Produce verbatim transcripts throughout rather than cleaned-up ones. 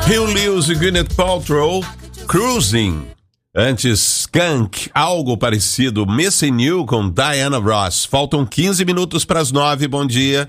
Hugh Lewis e Gwyneth Paltrow, Cruising. Antes, Skunk, algo parecido, Missing You com Diana Ross. Faltam quinze minutos para as nove, bom dia.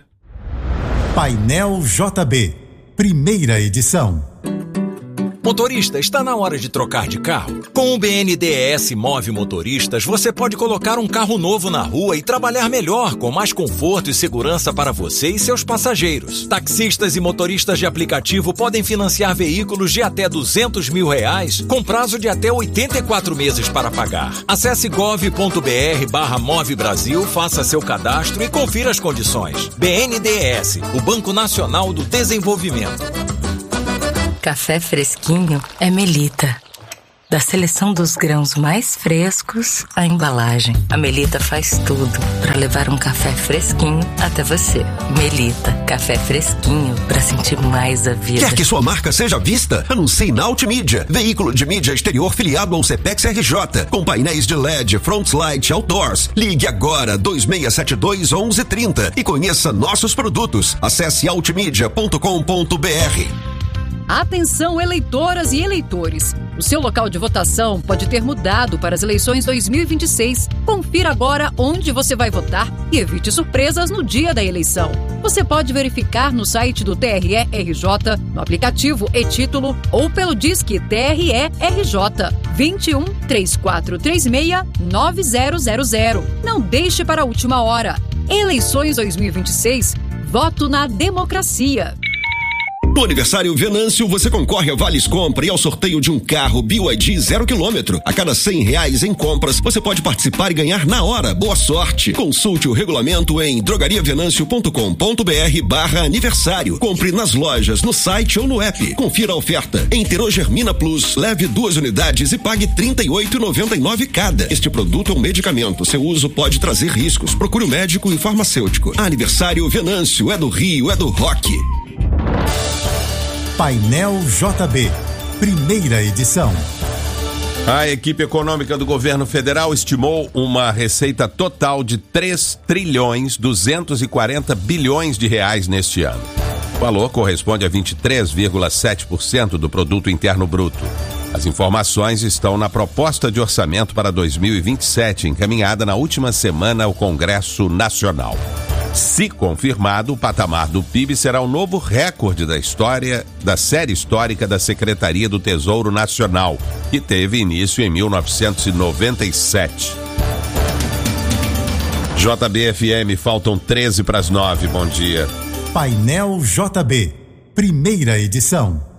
Painel J B, primeira edição. Motorista, está na hora de trocar de carro? Com o B N D E S Move Motoristas, você pode colocar um carro novo na rua e trabalhar melhor, com mais conforto e segurança para você e seus passageiros. Taxistas e motoristas de aplicativo podem financiar veículos de até duzentos mil reais, com prazo de até oitenta e quatro meses para pagar. Acesse gov.br barra Move Brasil, faça seu cadastro e confira as condições. B N D E S, o Banco Nacional do Desenvolvimento. Café fresquinho é Melita. Da seleção dos grãos mais frescos à embalagem, a Melita faz tudo para levar um café fresquinho até você. Melita, café fresquinho para sentir mais a vida. Quer que sua marca seja vista? Anuncie na Ultimídia, veículo de mídia exterior filiado ao Cepex R J, com painéis de L E D, Frontlight, Outdoors. Ligue agora dois seis sete dois, onze trinta e conheça nossos produtos. Acesse ultimídia ponto com ponto br. Atenção, eleitoras e eleitores! O seu local de votação pode ter mudado para as eleições dois mil e vinte e seis. Confira agora onde você vai votar e evite surpresas no dia da eleição. Você pode verificar no site do T R E R J, no aplicativo e-Título ou pelo Disque T R E R J vinte e um, três quatro três seis, nove zero zero zero. Não deixe para a última hora. Eleições dois mil e vinte e seis. Voto na democracia. No aniversário Venâncio, você concorre a vales compra e ao sorteio de um carro B Y D zero quilômetro. A cada cem reais em compras, você pode participar e ganhar na hora. Boa sorte! Consulte o regulamento em drogariavenancio.com.br barra aniversário. Compre nas lojas, no site ou no app. Confira a oferta. Em Terogermina Plus, leve duas unidades e pague trinta e oito reais e noventa e nove centavos cada. Este produto é um medicamento. Seu uso pode trazer riscos. Procure o médico e farmacêutico. Aniversário Venâncio é do Rio, é do rock. Painel J B, primeira edição. A equipe econômica do governo federal estimou uma receita total de três trilhões duzentos e quarenta bilhões de reais neste ano. O valor corresponde a vinte e três vírgula sete por cento do produto interno bruto. As informações estão na proposta de orçamento para dois mil e vinte e sete, encaminhada na última semana ao Congresso Nacional. Se confirmado, o patamar do P I B será o novo recorde da história da série histórica da Secretaria do Tesouro Nacional, que teve início em mil novecentos e noventa e sete. J B F M, faltam treze para as nove, bom dia. Painel J B, primeira edição.